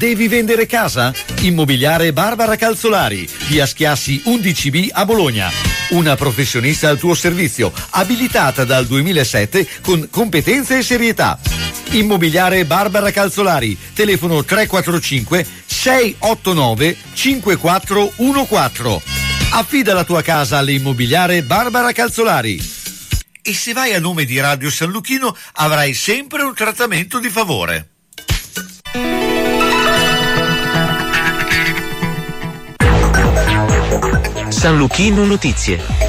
Devi vendere casa? Immobiliare Barbara Calzolari, via Schiassi 11B a Bologna. Una professionista al tuo servizio, abilitata dal 2007 con competenze e serietà. Immobiliare Barbara Calzolari, telefono 345 689 5414. Affida la tua casa all'Immobiliare Barbara Calzolari. E se vai a nome di Radio San Luchino avrai sempre un trattamento di favore. San Luchino Notizie.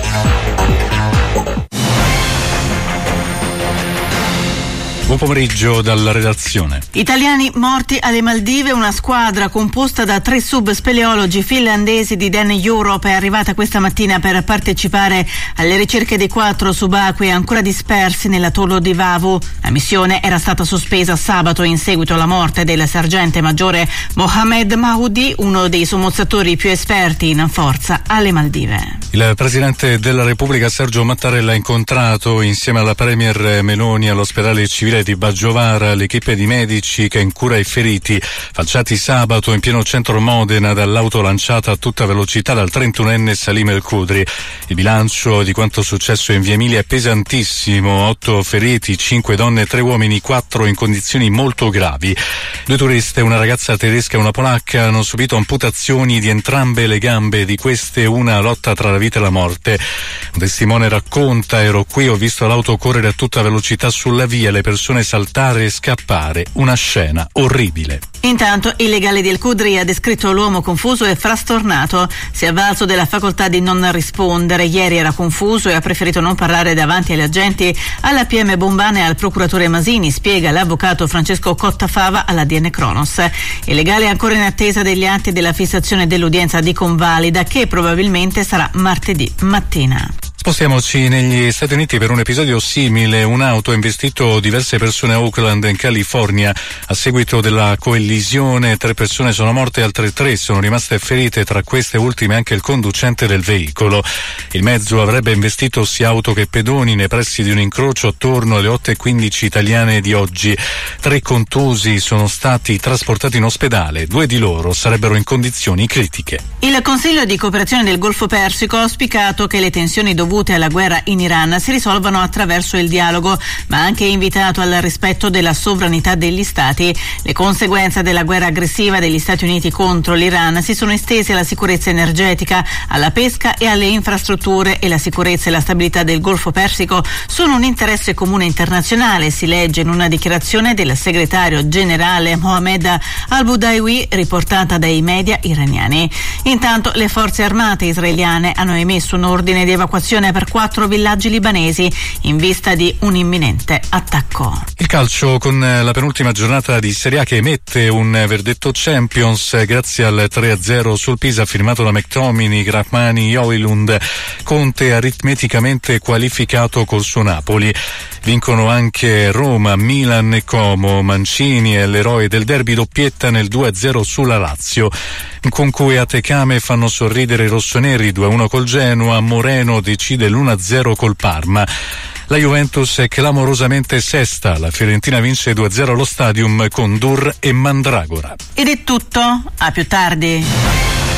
Buon pomeriggio dalla redazione. Italiani morti alle Maldive. Una squadra composta da 3 subspeleologi finlandesi di Dan Europe è arrivata questa mattina per partecipare alle ricerche dei 4 subacquei ancora dispersi nell'atollo di Vavu. La missione era stata sospesa sabato in seguito alla morte del sergente maggiore Mohamed Mahdi, uno dei sommozzatori più esperti in forza alle Maldive. Il Presidente della Repubblica Sergio Mattarella ha incontrato insieme alla Premier Meloni all'ospedale civile di Baggiovara l'equipe di medici che incura i feriti falciati sabato in pieno centro Modena dall'auto lanciata a tutta velocità dal 31enne Salim El Khudri. Il bilancio di quanto successo in via Emilia è pesantissimo: 8 feriti, 5 donne e 3 uomini, 4 in condizioni molto gravi. 2 turiste, una ragazza tedesca e una polacca, hanno subito amputazioni di entrambe le gambe, di queste una lotta tra la vita e la morte. Un testimone racconta: ero qui, ho visto l'auto correre a tutta velocità sulla via, le persone saltare e scappare, una scena orribile. Intanto il legale di El Khudri ha descritto l'uomo confuso e frastornato. Si è avvalso della facoltà di non rispondere. Ieri era confuso e ha preferito non parlare davanti agli agenti, alla PM Bombana e al procuratore Masini, spiega l'avvocato Francesco Cottafava alla DN Cronos. Il legale è ancora in attesa degli atti della fissazione dell'udienza di convalida, che probabilmente sarà martedì mattina. Spostiamoci negli Stati Uniti per un episodio simile. Un'auto ha investito diverse persone a Oakland, in California. A seguito della collisione 3 persone sono morte e altre 3 sono rimaste ferite, tra queste ultime anche il conducente del veicolo. Il mezzo avrebbe investito sia auto che pedoni nei pressi di un incrocio attorno alle 8:15 italiane di oggi. 3 contusi sono stati trasportati in ospedale, 2 di loro sarebbero in condizioni critiche. Il Consiglio di cooperazione del Golfo Persico ha auspicato che le tensioni dovute alla guerra in Iran si risolvano attraverso il dialogo, ma ha anche invitato al rispetto della sovranità degli Stati. Le conseguenze della guerra aggressiva degli Stati Uniti contro l'Iran si sono estese alla sicurezza energetica, alla pesca e alle infrastrutture, e la sicurezza e la stabilità del Golfo Persico sono un interesse comune internazionale, si legge in una dichiarazione del segretario generale Mohammed al-Budaiwi riportata dai media iraniani. Intanto le forze armate israeliane hanno emesso un ordine di evacuazione per 4 villaggi libanesi in vista di un imminente attacco. Il calcio, con la penultima giornata di Serie A che emette un verdetto Champions grazie al 3-0 sul Pisa firmato da McTominay, Grahmani, Højlund. Conte aritmeticamente qualificato col suo Napoli. Vincono anche Roma, Milan e Como. Mancini è l'eroe del derby, doppietta nel 2-0 sulla Lazio. Con cui a Tecame fanno sorridere i rossoneri, 2-1 col Genoa. Moreno decide l'1-0 col Parma. La Juventus è clamorosamente sesta, la Fiorentina vince 2-0 allo Stadium con Dur e Mandragora. Ed è tutto, a più tardi.